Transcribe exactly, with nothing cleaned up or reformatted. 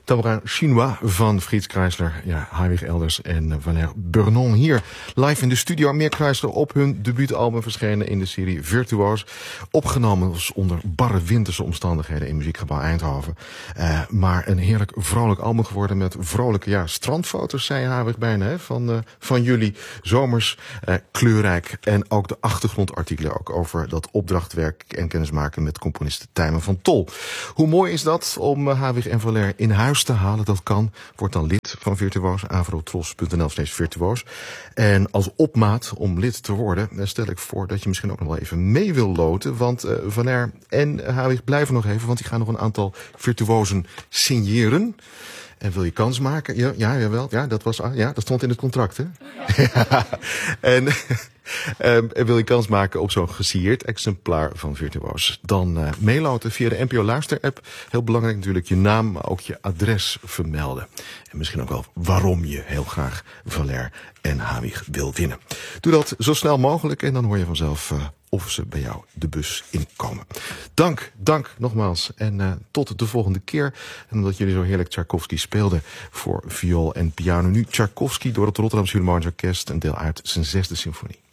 Tabourin Chinois van Frits Kreisler, ja, Heilig Elders en uh, Valère Bernon hier live in de studio. Meer Kreisler op hun debuutalbum verschenen in de serie Virtuoos. Opgenomen was onder barre winterse omstandigheden in Muziekgebouw Eindhoven. Uh, maar een heerlijk vrolijk album geworden met vrolijke ja, strandfoto's, zei Heilig bijna, hè, van, uh, van jullie. Zomers, uh, kleurrijk en ook de achtergrondartikelen ook over dat opdrachtwerk en kennismaken met componisten Tijmen van Tol. Hoe mooi is dat om uh, Heilig en Valère in huis te halen? Dat kan. Word dan lid van Virtuoos. avrotros punt n l slash virtuoos. En als opmaat om lid te worden, stel ik voor dat je misschien ook nog wel even mee wil loten. Want uh, Valère en Heilig blijven nog even, want die gaan nog een aantal virtuosen signeren. En wil je kans maken? Ja, ja, jawel. Ja, dat was, ja, dat stond in het contract, hè? en, um, en wil je kans maken op zo'n gesigneerd exemplaar van Virtuoos? Dan uh, meeloten via de N P O Luister app. Heel belangrijk natuurlijk je naam, maar ook je adres vermelden. En misschien ook wel waarom je heel graag Valère en Heilig wil winnen. Doe dat zo snel mogelijk en dan hoor je vanzelf uh, of ze bij jou de bus inkomen. Dank, dank nogmaals. En uh, tot de volgende keer. En omdat jullie zo heerlijk Tchaikovsky speelden voor viool en piano. Nu Tchaikovsky door het Rotterdamse Philharmonisch Orkest. Een deel uit zijn zesde symfonie.